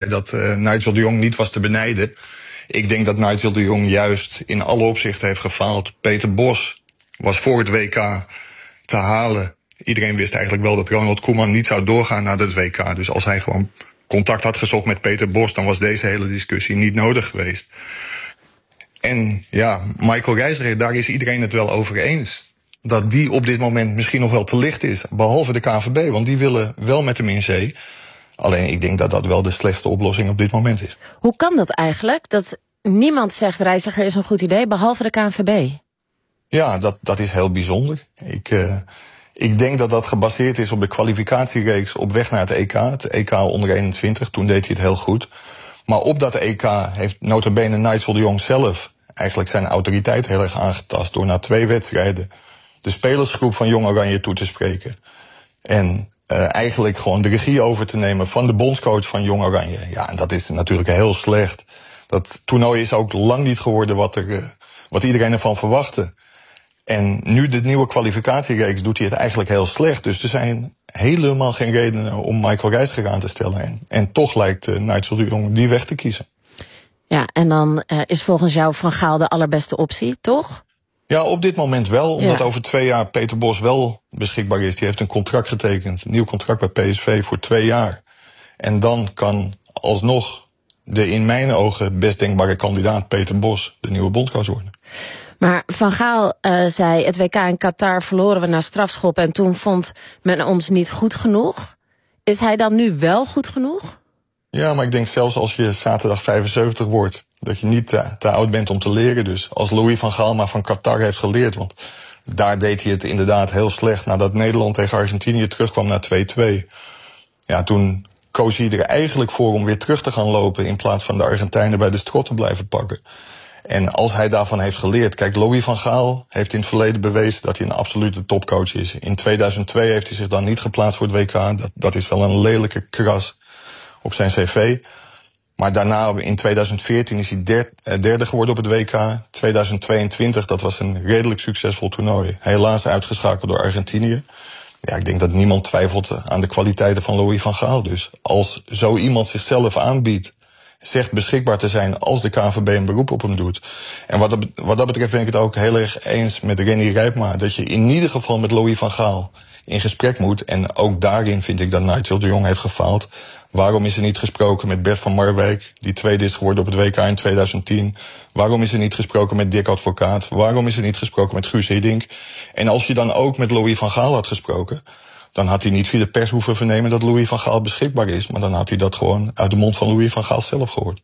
dat Nigel de Jong niet was te benijden. Ik denk dat Nigel de Jong juist in alle opzichten heeft gefaald. Peter Bos was voor het WK te halen. Iedereen wist eigenlijk wel dat Ronald Koeman niet zou doorgaan naar het WK. Dus als hij gewoon contact had gezocht met Peter Bos, dan was deze hele discussie niet nodig geweest. En ja, Michael Reiziger, daar is iedereen het wel over eens. Dat die op dit moment misschien nog wel te licht is. Behalve de KNVB, want die willen wel met hem in zee. Alleen ik denk dat dat wel de slechtste oplossing op dit moment is. Hoe kan dat eigenlijk? Dat niemand zegt Reiziger is een goed idee, behalve de KNVB? Ja, dat is heel bijzonder. Ik denk dat dat gebaseerd is op de kwalificatiereeks op weg naar het EK. Het EK onder 21, toen deed hij het heel goed. Maar op dat EK heeft nota bene Nigel de Jong zelf eigenlijk zijn autoriteit heel erg aangetast door na 2 wedstrijden de spelersgroep van Jong Oranje toe te spreken. En eigenlijk gewoon de regie over te nemen van de bondscoach van Jong Oranje. Ja, en dat is natuurlijk heel slecht. Dat toernooi is ook lang niet geworden wat iedereen ervan verwachtte. En nu de nieuwe kwalificatiereeks doet hij het eigenlijk heel slecht. Dus er zijn helemaal geen redenen om Michael Reiziger aan te stellen. En toch lijkt Nigel de Jong die weg te kiezen. Ja, en dan is volgens jou Van Gaal de allerbeste optie, toch? Ja, op dit moment wel. Omdat over 2 jaar Peter Bos wel beschikbaar is. Die heeft een contract getekend, een nieuw contract bij PSV voor 2 jaar. En dan kan alsnog de in mijn ogen best denkbare kandidaat Peter Bos de nieuwe bondscoach worden. Maar Van Gaal zei, het WK in Qatar verloren we na strafschoppen en toen vond men ons niet goed genoeg. Is hij dan nu wel goed genoeg? Ja, maar ik denk zelfs als je zaterdag 75 wordt, dat je niet te oud bent om te leren. Dus als Louis van Gaal maar van Qatar heeft geleerd, want daar deed hij het inderdaad heel slecht nadat Nederland tegen Argentinië terugkwam naar 2-2. Ja, toen koos hij er eigenlijk voor om weer terug te gaan lopen in plaats van de Argentijnen bij de strot te blijven pakken. En als hij daarvan heeft geleerd... Kijk, Louis van Gaal heeft in het verleden bewezen dat hij een absolute topcoach is. In 2002 heeft hij zich dan niet geplaatst voor het WK. Dat is wel een lelijke kras op zijn cv. Maar daarna, in 2014, is hij derde geworden op het WK. 2022, dat was een redelijk succesvol toernooi. Helaas uitgeschakeld door Argentinië. Ja, ik denk dat niemand twijfelt aan de kwaliteiten van Louis van Gaal. Dus als zo iemand zichzelf aanbiedt, zegt beschikbaar te zijn als de KNVB een beroep op hem doet. En wat dat betreft ben ik het ook heel erg eens met Renny Rijpma, dat je in ieder geval met Louis van Gaal in gesprek moet. En ook daarin vind ik dat Nigel de Jong heeft gefaald. Waarom is er niet gesproken met Bert van Marwijk, die tweede is geworden op het WK in 2010? Waarom is er niet gesproken met Dick Advocaat? Waarom is er niet gesproken met Guus Hiddink? En als je dan ook met Louis van Gaal had gesproken, dan had hij niet via de pers hoeven vernemen dat Louis van Gaal beschikbaar is. Maar dan had hij dat gewoon uit de mond van Louis van Gaal zelf gehoord.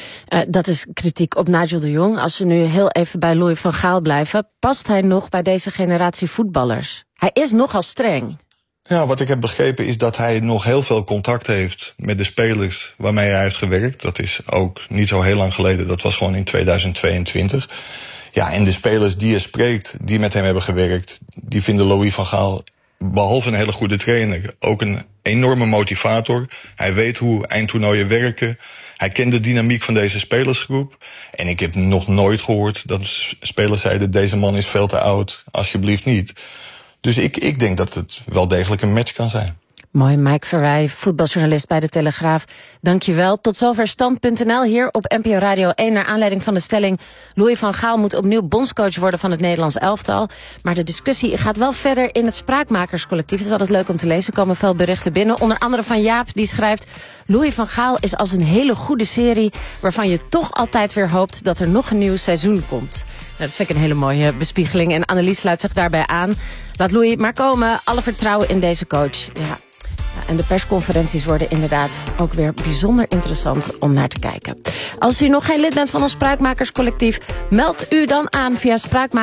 Dat is kritiek op Nigel de Jong. Als we nu heel even bij Louis van Gaal blijven, past hij nog bij deze generatie voetballers? Hij is nogal streng. Ja, wat ik heb begrepen is dat hij nog heel veel contact heeft met de spelers waarmee hij heeft gewerkt. Dat is ook niet zo heel lang geleden, dat was gewoon in 2022. Ja, en de spelers die hij spreekt, die met hem hebben gewerkt, die vinden Louis van Gaal, behalve een hele goede trainer, ook een enorme motivator. Hij weet hoe eindtoernooien werken. Hij kent de dynamiek van deze spelersgroep. En ik heb nog nooit gehoord dat spelers zeiden, deze man is veel te oud, alsjeblieft niet. Dus ik denk dat het wel degelijk een match kan zijn. Mooi, Mike Verwij, voetbaljournalist bij De Telegraaf. Dank je wel. Tot zover Stand.nl hier op NPO Radio 1... naar aanleiding van de stelling, Louis van Gaal moet opnieuw bondscoach worden van het Nederlands elftal. Maar de discussie gaat wel verder in het Spraakmakerscollectief. Het is altijd leuk om te lezen, er komen veel berichten binnen. Onder andere van Jaap, die schrijft, Louis van Gaal is als een hele goede serie, waarvan je toch altijd weer hoopt dat er nog een nieuw seizoen komt. Nou, dat vind ik een hele mooie bespiegeling. En Annelies sluit zich daarbij aan. Laat Louis maar komen. Alle vertrouwen in deze coach. Ja. En de persconferenties worden inderdaad ook weer bijzonder interessant om naar te kijken. Als u nog geen lid bent van ons Spraakmakerscollectief, meld u dan aan via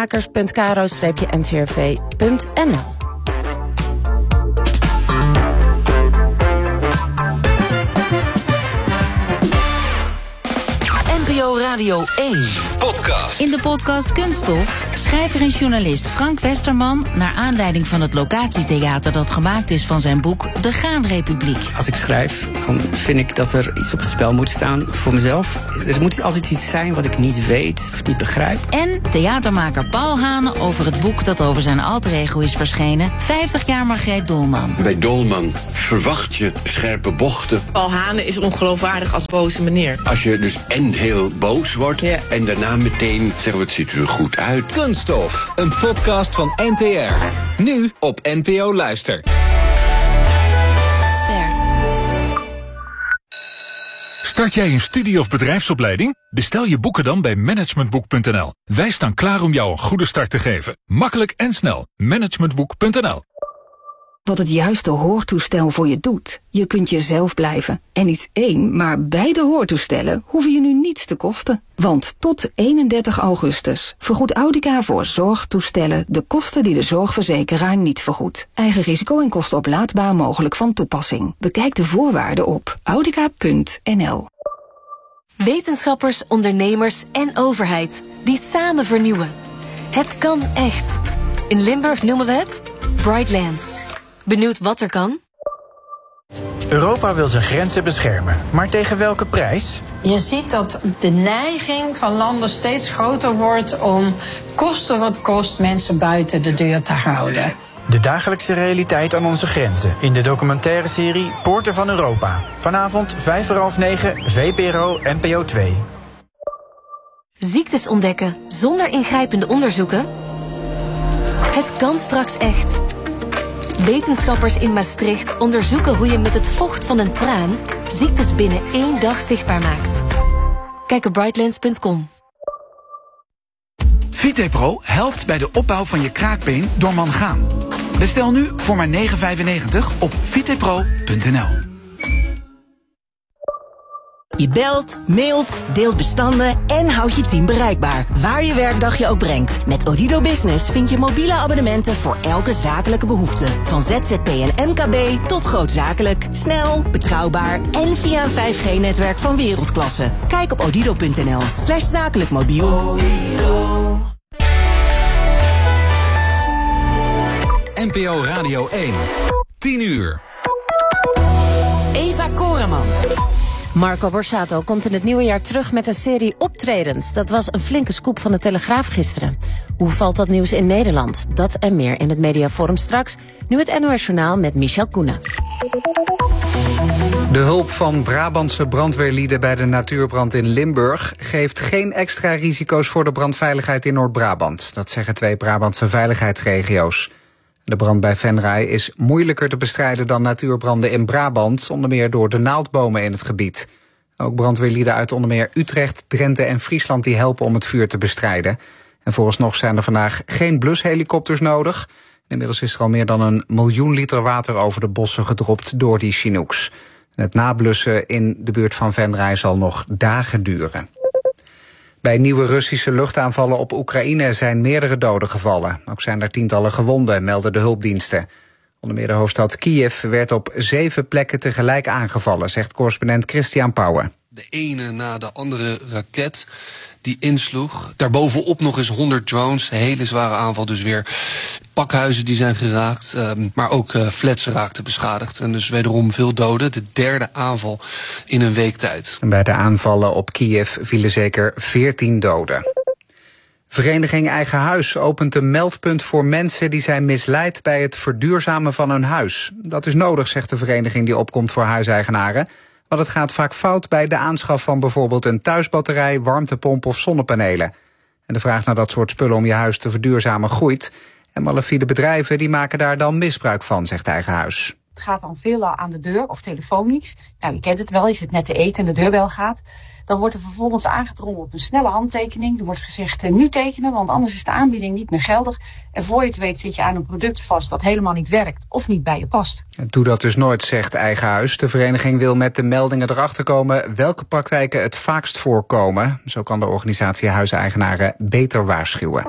spraakmakers.kro-ncrv.nl. NPO Radio 1 podcast. In de podcast Kunststof schrijver en journalist Frank Westerman naar aanleiding van het locatietheater dat gemaakt is van zijn boek De Graanrepubliek. Als ik schrijf, dan vind ik dat er iets op het spel moet staan voor mezelf. Er moet altijd iets zijn wat ik niet weet of niet begrijp. En theatermaker Paul Hane over het boek dat over zijn alter ego is verschenen, 50 jaar Margreet Dolman. Bij Dolman verwacht je scherpe bochten. Paul Hane is ongeloofwaardig als boze meneer. Als je dus en heel boos wordt en daarna meteen zeggen we het ziet er goed uit. Kunststof, een podcast van NTR. Nu op NPO Luister. Start jij een studie- of bedrijfsopleiding? Bestel je boeken dan bij managementboek.nl. Wij staan klaar om jou een goede start te geven. Makkelijk en snel. Managementboek.nl. Wat het juiste hoortoestel voor je doet. Je kunt jezelf blijven. En niet één, maar beide hoortoestellen hoeven je nu niets te kosten. Want tot 31 augustus vergoedt Audica voor zorgtoestellen de kosten die de zorgverzekeraar niet vergoedt. Eigen risico en kosten oplaadbaar mogelijk van toepassing. Bekijk de voorwaarden op audica.nl. Wetenschappers, ondernemers en overheid die samen vernieuwen. Het kan echt. In Limburg noemen we het Brightlands. Benieuwd wat er kan? Europa wil zijn grenzen beschermen, maar tegen welke prijs? Je ziet dat de neiging van landen steeds groter wordt om koste wat kost mensen buiten de deur te houden. De dagelijkse realiteit aan onze grenzen in de documentaire serie Poorten van Europa. Vanavond 9:05, VPRO NPO 2. Ziektes ontdekken zonder ingrijpende onderzoeken? Het kan straks echt. Wetenschappers in Maastricht onderzoeken hoe je met het vocht van een traan ziektes binnen 1 dag zichtbaar maakt. Kijk op brightlands.com. Vitepro helpt bij de opbouw van je kraakbeen door mangaan. Bestel nu voor maar €9,95 op vitepro.nl. Je belt, mailt, deelt bestanden en houdt je team bereikbaar. Waar je werkdag je ook brengt. Met Odido Business vind je mobiele abonnementen voor elke zakelijke behoefte. Van ZZP en MKB tot grootzakelijk. Snel, betrouwbaar en via een 5G-netwerk van wereldklasse. Kijk op odido.nl/zakelijk mobiel. NPO Radio 1. 10 uur. Eva Koreman. Marco Borsato komt in het nieuwe jaar terug met een serie optredens. Dat was een flinke scoop van de Telegraaf gisteren. Hoe valt dat nieuws in Nederland? Dat en meer in het Mediaforum straks. Nu het NOS Journaal met Michel Koenen. De hulp van Brabantse brandweerlieden bij de natuurbrand in Limburg geeft geen extra risico's voor de brandveiligheid in Noord-Brabant. Dat zeggen 2 Brabantse veiligheidsregio's. De brand bij Venray is moeilijker te bestrijden dan natuurbranden in Brabant, onder meer door de naaldbomen in het gebied. Ook brandweerlieden uit onder meer Utrecht, Drenthe en Friesland die helpen om het vuur te bestrijden. En vooralsnog zijn er vandaag geen blushelikopters nodig. Inmiddels is er al meer dan 1 miljoen liter water over de bossen gedropt door die Chinooks. Het nablussen in de buurt van Venray zal nog dagen duren. Bij nieuwe Russische luchtaanvallen op Oekraïne zijn meerdere doden gevallen. Ook zijn er tientallen gewonden, melden de hulpdiensten. Onder meer de hoofdstad Kiev werd op 7 plekken tegelijk aangevallen, zegt correspondent Christian Pauwen. De ene na de andere raket die insloeg. Daarbovenop nog eens 100 drones. Hele zware aanval dus weer. Pakhuizen die zijn geraakt. Maar ook flats raakten beschadigd. En dus wederom veel doden. De 3e aanval in een week tijd. En bij de aanvallen op Kiev vielen zeker 14 doden. Vereniging Eigen Huis opent een meldpunt voor mensen die zijn misleid bij het verduurzamen van hun huis. Dat is nodig, zegt de vereniging die opkomt voor huiseigenaren. Want het gaat vaak fout bij de aanschaf van bijvoorbeeld een thuisbatterij, warmtepomp of zonnepanelen. En de vraag naar dat soort spullen om je huis te verduurzamen groeit. En malafide bedrijven die maken daar dan misbruik van, zegt Eigen Huis. Het gaat dan veelal aan de deur of telefonisch. Nou, je kent het wel, je zit net te eten en de deurbel gaat. Dan wordt er vervolgens aangedrongen op een snelle handtekening. Er wordt gezegd, nu tekenen, want anders is de aanbieding niet meer geldig. En voor je het weet zit je aan een product vast dat helemaal niet werkt of niet bij je past. Doe dat dus nooit, zegt Eigen Huis. De vereniging wil met de meldingen erachter komen welke praktijken het vaakst voorkomen. Zo kan de organisatie huiseigenaren beter waarschuwen.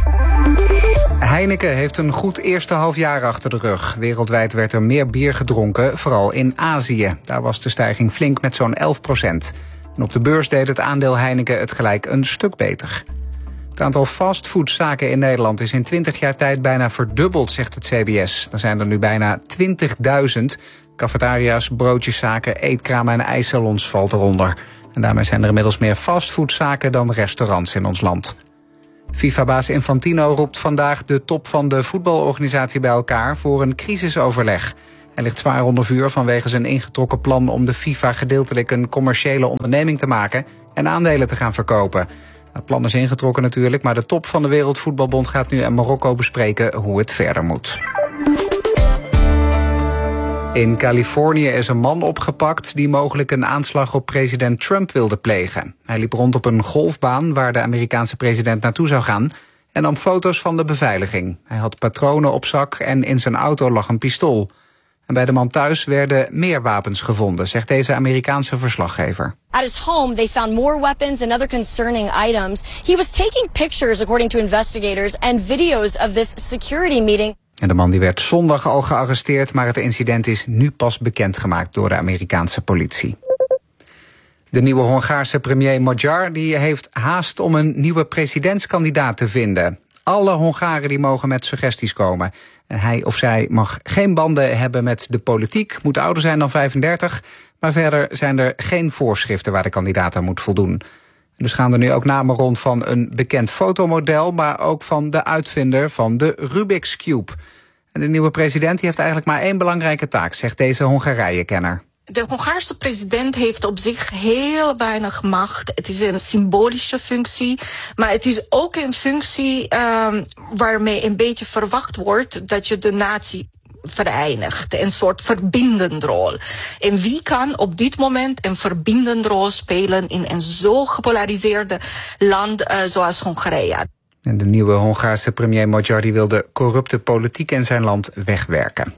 Heineken heeft een goed eerste halfjaar achter de rug. Wereldwijd werd er meer bier gedronken, vooral in Azië. Daar was de stijging flink met zo'n 11%. En op de beurs deed het aandeel Heineken het gelijk een stuk beter. Het aantal fastfoodzaken in Nederland is in 20 jaar tijd bijna verdubbeld, zegt het CBS. Er zijn er nu bijna 20.000. Cafetaria's, broodjeszaken, eetkramen en ijssalons valt eronder. En daarmee zijn er inmiddels meer fastfoodzaken dan restaurants in ons land. FIFA-baas Infantino roept vandaag de top van de voetbalorganisatie bij elkaar voor een crisisoverleg. Hij ligt zwaar onder vuur vanwege zijn ingetrokken plan om de FIFA gedeeltelijk een commerciële onderneming te maken en aandelen te gaan verkopen. Het plan is ingetrokken natuurlijk, maar de top van de Wereldvoetbalbond gaat nu in Marokko bespreken hoe het verder moet. In Californië is een man opgepakt die mogelijk een aanslag op president Trump wilde plegen. Hij liep rond op een golfbaan waar de Amerikaanse president naartoe zou gaan en nam foto's van de beveiliging. Hij had patronen op zak en in zijn auto lag een pistool. En bij de man thuis werden meer wapens gevonden, zegt deze Amerikaanse verslaggever. At his home, they found more weapons and other concerning items. He was taking pictures, according to investigators, and videos of this security meeting. En de man die werd zondag al gearresteerd, maar het incident is nu pas bekendgemaakt door de Amerikaanse politie. De nieuwe Hongaarse premier Magyar die heeft haast om een nieuwe presidentskandidaat te vinden. Alle Hongaren die mogen met suggesties komen. En hij of zij mag geen banden hebben met de politiek, moet ouder zijn dan 35... maar verder zijn er geen voorschriften waar de kandidaat aan moet voldoen. Dus gaan er nu ook namen rond van een bekend fotomodel, maar ook van de uitvinder van de Rubik's Cube. En de nieuwe president die heeft eigenlijk maar één belangrijke taak, zegt deze Hongarije-kenner. De Hongaarse president heeft op zich heel weinig macht. Het is een symbolische functie, maar het is ook een functie waarmee een beetje verwacht wordt dat je de natie vereinigt. Een soort verbindende rol. En wie kan op dit moment een verbindende rol spelen in een zo gepolariseerde land zoals Hongarije? En de nieuwe Hongaarse premier Magyar die wil de corrupte politiek in zijn land wegwerken.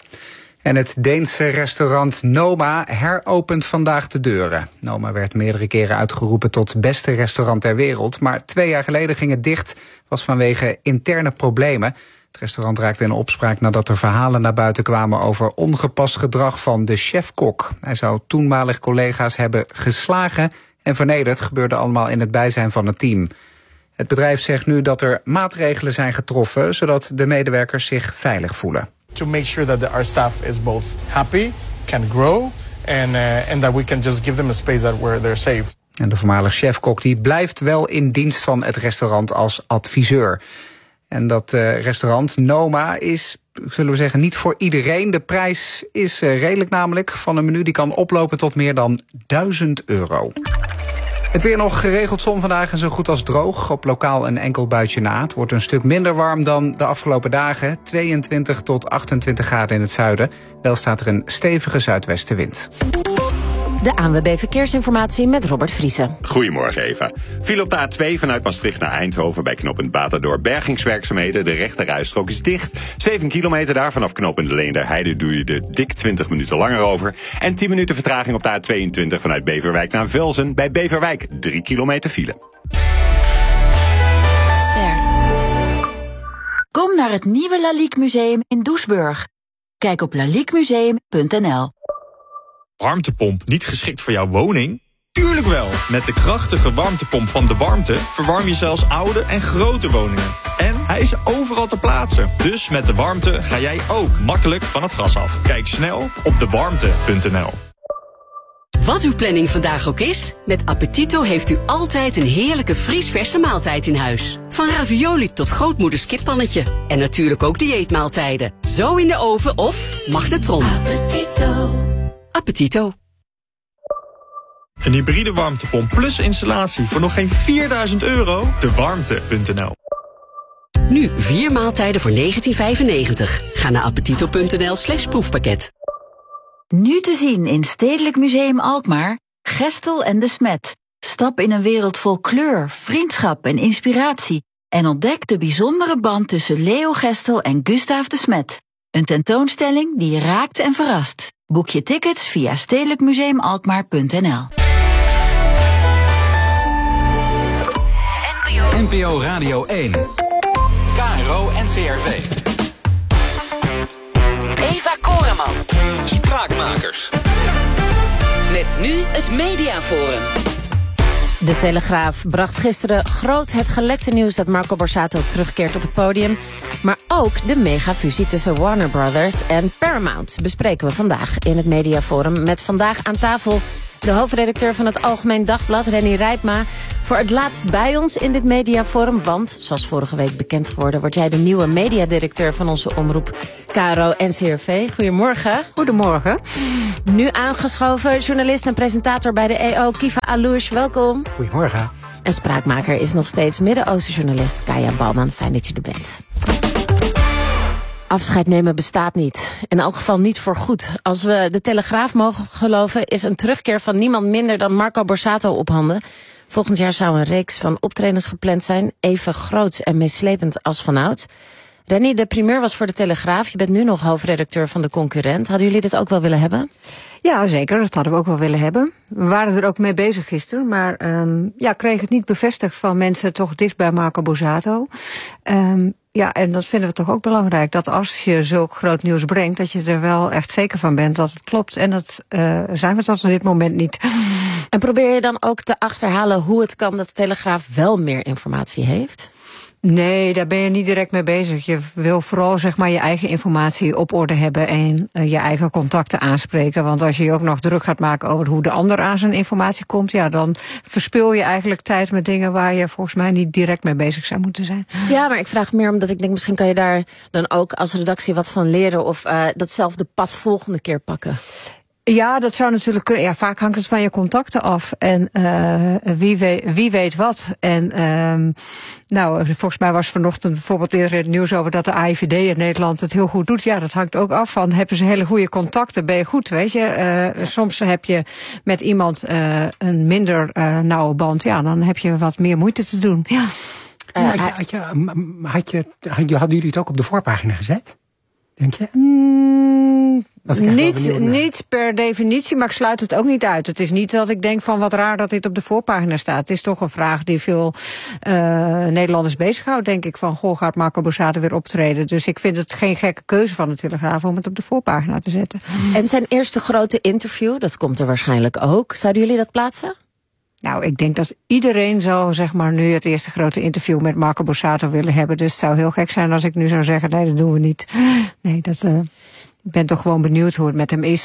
En het Deense restaurant Noma heropent vandaag de deuren. Noma werd meerdere keren uitgeroepen tot beste restaurant ter wereld, maar 2 jaar geleden ging het dicht, was vanwege interne problemen. Het restaurant raakte in opspraak nadat er verhalen naar buiten kwamen over ongepast gedrag van de chef-kok. Hij zou toenmalig collega's hebben geslagen en vernederd, gebeurde allemaal in het bijzijn van het team. Het bedrijf zegt nu dat er maatregelen zijn getroffen, zodat de medewerkers zich veilig voelen. To make sure that our staff is both happy, can grow, and that we can just give them a space where they're safe. En de voormalige chef-kok die blijft wel in dienst van het restaurant als adviseur. En dat restaurant Noma is, zullen we zeggen, niet voor iedereen. De prijs is redelijk namelijk. Van een menu die kan oplopen tot meer dan €1000. Het weer nog geregeld zon vandaag en zo goed als droog. Op lokaal een enkel buitje na. Het wordt een stuk minder warm dan de afgelopen dagen. 22 tot 28 graden in het zuiden. Wel staat er een stevige zuidwestenwind. De ANWB Verkeersinformatie met Robert Vriesen. Goedemorgen Eva. Viel op de A2 vanuit Maastricht naar Eindhoven bij knooppunt Baterdorp bergingswerkzaamheden. De rechterrijstrook is dicht. 7 kilometer daar vanaf knooppunt Leenderheide doe je er dik 20 minuten langer over. En 10 minuten vertraging op de A22 vanuit Beverwijk naar Velzen. Bij Beverwijk 3 kilometer file. Kom naar het nieuwe Lalique Museum in Doesburg. Kijk op laliquemuseum.nl. Warmtepomp niet geschikt voor jouw woning? Tuurlijk wel! Met de krachtige warmtepomp van De Warmte verwarm je zelfs oude en grote woningen. En hij is overal te plaatsen. Dus met De Warmte ga jij ook makkelijk van het gas af. Kijk snel op dewarmte.nl. Wat uw planning vandaag ook is, met Appetito heeft u altijd een heerlijke vriesverse maaltijd in huis. Van ravioli tot grootmoeders kippannetje. En natuurlijk ook dieetmaaltijden. Zo in de oven of magnetron. Appetito. Een hybride warmtepomp plus installatie voor nog geen €4000? Dewarmte.nl. Nu 4 maaltijden voor €19,95. Ga naar appetito.nl/proefpakket. Nu te zien in Stedelijk Museum Alkmaar, Gestel en de Smet. Stap in een wereld vol kleur, vriendschap en inspiratie. En ontdek de bijzondere band tussen Leo Gestel en Gustaaf de Smet. Een tentoonstelling die raakt en verrast. Boek je tickets via stedelijkmuseumalkmaar.nl. NPO Radio 1. KRO NCRV. Eva Koreman. Spraakmakers. Met nu het Mediaforum. De Telegraaf bracht gisteren groot het gelekte nieuws dat Marco Borsato terugkeert op het podium. Maar ook de megafusie tussen Warner Brothers en Paramount bespreken we vandaag in het Mediaforum. Met vandaag aan tafel de hoofdredacteur van het Algemeen Dagblad, Renny Rijpma, voor het laatst bij ons in dit Mediaforum. Want, zoals vorige week bekend geworden, word jij de nieuwe mediadirecteur van onze omroep KRO-NCRV. Goedemorgen. Goedemorgen. Nu aangeschoven, journalist en presentator bij de EO, Kiva Alouche. Welkom. Goedemorgen. En spraakmaker is nog steeds Midden-Oosten-journalist Kaya Balman. Fijn dat je er bent. Afscheid nemen bestaat niet. In elk geval niet voor goed. Als we de Telegraaf mogen geloven, is een terugkeer van niemand minder dan Marco Borsato op handen. Volgend jaar zou een reeks van optredens gepland zijn, even groots en meeslepend als vanouds. Renny, de primeur was voor de Telegraaf. Je bent nu nog hoofdredacteur van de concurrent. Hadden jullie dit ook wel willen hebben? Ja, zeker. Dat hadden we ook wel willen hebben. We waren er ook mee bezig gisteren, maar kreeg het niet bevestigd van mensen toch dicht bij Marco Borsato. Ja, en dat vinden we toch ook belangrijk, dat als je zulk groot nieuws brengt, dat je er wel echt zeker van bent dat het klopt. En dat zijn we tot op dit moment niet. En probeer je dan ook te achterhalen hoe het kan dat de Telegraaf wel meer informatie heeft? Nee, daar ben je niet direct mee bezig. Je wil vooral zeg maar je eigen informatie op orde hebben en je eigen contacten aanspreken. Want als je je ook nog druk gaat maken over hoe de ander aan zijn informatie komt, ja, dan verspil je eigenlijk tijd met dingen waar je volgens mij niet direct mee bezig zou moeten zijn. Ja, maar ik vraag meer omdat ik denk, misschien kan je daar dan ook als redactie wat van leren of datzelfde pad volgende keer pakken. Ja, dat zou natuurlijk kunnen. Ja, vaak hangt het van je contacten af. En wie weet wat. En volgens mij was vanochtend bijvoorbeeld eerder het nieuws over dat de AIVD in Nederland het heel goed doet. Ja, dat hangt ook af van, hebben ze hele goede contacten, ben je goed, weet je. Soms heb je met iemand een minder nauwe band. Ja, dan heb je wat meer moeite te doen. Ja. Hadden jullie het ook op de voorpagina gezet? Denk je? Niet per definitie, maar ik sluit het ook niet uit. Het is niet dat ik denk van wat raar dat dit op de voorpagina staat. Het is toch een vraag die veel Nederlanders bezighoudt, denk ik. Van, goh, gaat Marco Borsato weer optreden? Dus ik vind het geen gekke keuze van de Telegraaf om het op de voorpagina te zetten. En zijn eerste grote interview, dat komt er waarschijnlijk ook. Zouden jullie dat plaatsen? Nou, ik denk dat iedereen zou zeg maar nu het eerste grote interview met Marco Borsato willen hebben. Dus het zou heel gek zijn als ik nu zou zeggen, nee, dat doen we niet. Nee, ik ben toch gewoon benieuwd hoe het met hem is.